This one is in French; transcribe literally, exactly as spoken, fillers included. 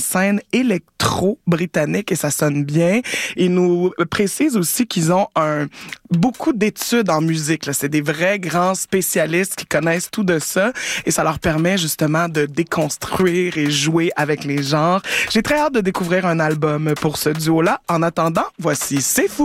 scène électro-britannique et ça sonne bien. Ils nous précisent aussi qu'ils ont un beaucoup d'études en musique, là. C'est des vrais grands spécialistes qui connaissent tout de ça et ça leur permet justement de déconstruire et jouer avec les genres. J'ai très hâte de découvrir un album pour ce duo-là. En attendant, voici C'est Fou!